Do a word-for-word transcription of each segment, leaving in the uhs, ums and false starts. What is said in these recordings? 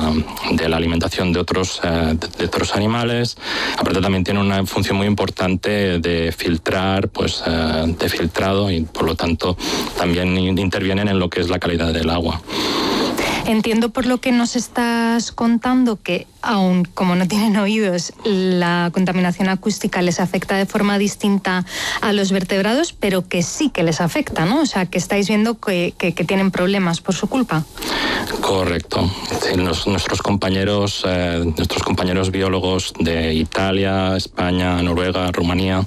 la, de la alimentación de otros, eh, de otros animales. Aparte también tiene una función muy importante de filtrar, pues eh, de filtrado, y por lo tanto también intervienen en lo que es la calidad del agua. Entiendo por lo que nos estás contando que, aun como no tienen oídos, la contaminación acústica les afecta de forma distinta a los vertebrados, pero que sí que les afecta, ¿no? O sea, que estáis viendo que, que, que tienen problemas por su culpa. Correcto. Sí, los, nuestros compañeros, eh, nuestros compañeros biólogos de Italia, España, Noruega, Rumanía,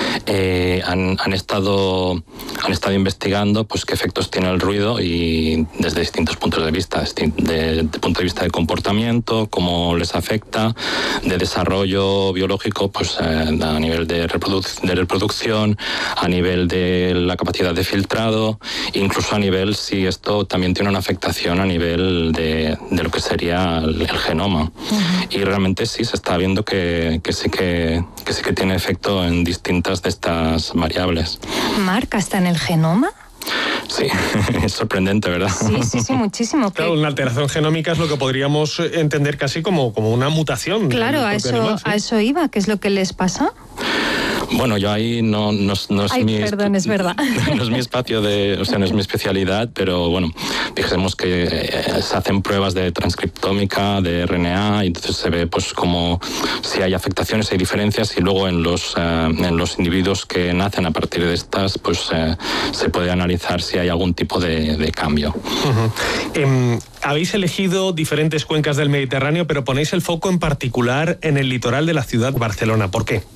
eh, han, han estado han estado investigando, pues, qué efectos tiene el ruido, y desde distintos puntos de vista, de, de punto de vista de comportamiento, cómo les afecta, de desarrollo biológico, pues eh, a nivel de, reproduc- de reproducción, a nivel de la capacidad de filtrado, incluso a nivel si esto también tiene una afectación a nivel de, de lo que sería el, el genoma. Uh-huh. Y realmente sí se está viendo que, que sí que, que sí que tiene efecto en distintas de estas variables. ¿Marca está en el genoma? Sí, es sorprendente, ¿verdad? Sí, sí, sí, muchísimo. Claro, una alteración genómica es lo que podríamos entender casi como, como una mutación. Claro, a eso, animal, ¿sí? a eso iba. ¿Qué es lo que les pasa? Bueno, yo ahí no, no, no es Ay, mi... perdón, es verdad. No es mi espacio, de, o sea, no es mi especialidad, pero bueno, fijemos que eh, se hacen pruebas de transcriptómica, de R N A, y entonces se ve, pues, como si hay afectaciones, hay diferencias, y luego en los, eh, en los individuos que nacen a partir de estas, pues eh, se puede analizar si hay algún tipo de, de cambio. Uh-huh. Eh, habéis elegido diferentes cuencas del Mediterráneo, pero ponéis el foco en particular en el litoral de la ciudad de Barcelona. ¿Por qué?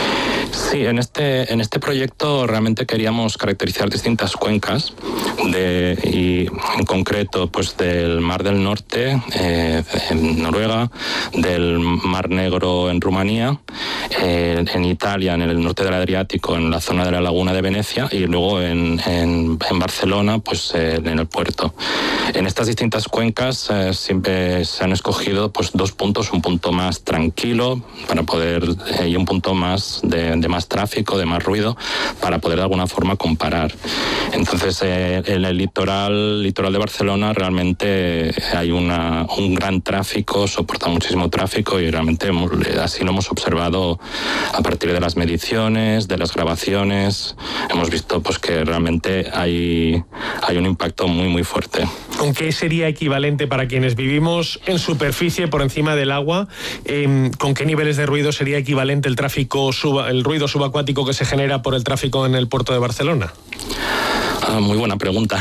Sí, en este, en este proyecto realmente queríamos caracterizar distintas cuencas, de, y en concreto, pues, del Mar del Norte, eh, en Noruega, del Mar Negro en Rumanía, eh, en Italia, en el norte del Adriático, en la zona de la Laguna de Venecia, y luego en, en, en Barcelona, pues eh, en el puerto. En estas distintas cuencas eh, siempre se han escogido, pues, dos puntos, un punto más tranquilo para poder eh, y un punto más de, de más tráfico, de más ruido, para poder de alguna forma comparar. Entonces, eh, en el litoral, litoral de Barcelona realmente hay una, un gran tráfico, soporta muchísimo tráfico, y realmente hemos, así lo hemos observado a partir de las mediciones, de las grabaciones. Hemos visto, pues, que realmente hay, hay un impacto muy, muy fuerte. ¿Con qué sería equivalente para quienes vivimos en superficie por encima del agua? Eh, ¿Con qué niveles de ruido sería equivalente el tráfico suba, el ruido subacuático que se genera por el tráfico en el puerto de Barcelona? Ah, muy buena pregunta.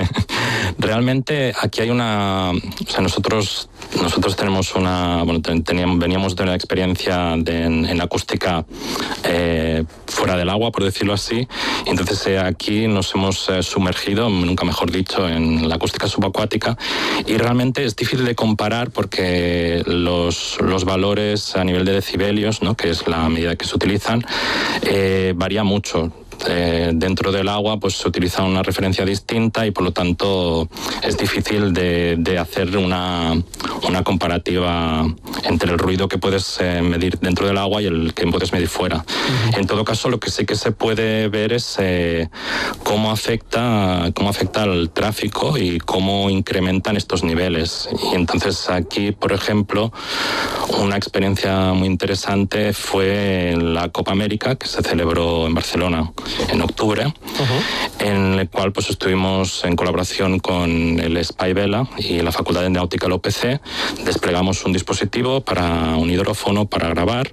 Realmente aquí hay una... O sea, nosotros, nosotros tenemos una... Bueno, teníamos, veníamos de una experiencia de, en, en acústica eh, fuera del agua, por decirlo así. Y entonces eh, aquí nos hemos eh, sumergido, nunca mejor dicho, en la acústica subacuática. Y realmente es difícil de comparar porque los, los valores a nivel de decibelios, ¿no?, que es la medida que se utilizan, eh, varía mucho. Eh, dentro del agua, pues, se utiliza una referencia distinta, y por lo tanto es difícil de, de hacer una, una comparativa entre el ruido que puedes eh, medir dentro del agua y el que puedes medir fuera. Uh-huh. En todo caso, lo que sí que se puede ver es eh, cómo afecta cómo afecta al tráfico y cómo incrementan estos niveles. Y entonces aquí, por ejemplo, una experiencia muy interesante fue la Copa América, que se celebró en Barcelona en octubre, uh-huh. en el cual, pues, estuvimos en colaboración con el Spy Vela y la Facultad de Náutica de la U P C. Desplegamos un dispositivo para un hidrófono para grabar,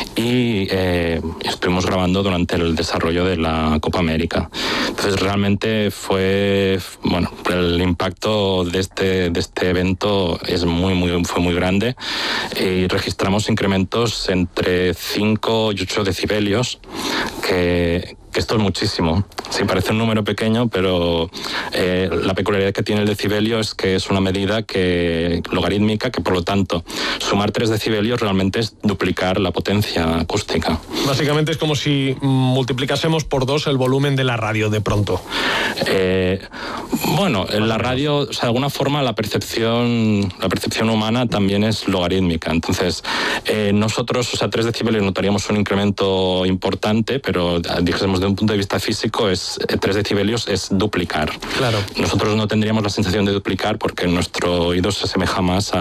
y eh, estuvimos grabando durante el desarrollo de la Copa América. Entonces realmente fue, bueno, el impacto de este, de este evento es muy, muy, fue muy grande, y registramos incrementos entre cinco y ocho decibelios, que que esto es muchísimo. Sí, parece un número pequeño, pero eh, la peculiaridad que tiene el decibelio es que es una medida que logarítmica, que por lo tanto sumar tres decibelios realmente es duplicar la potencia acústica. Básicamente es como si multiplicásemos por dos el volumen de la radio de pronto. Eh, bueno, en la radio, o sea, de alguna forma la percepción, la percepción humana también es logarítmica. Entonces, eh, nosotros, o sea, tres decibelios notaríamos un incremento importante, pero dijésemos, desde un punto de vista físico, es tres decibelios es duplicar. Claro. Nosotros no tendríamos la sensación de duplicar porque nuestro oído se asemeja más a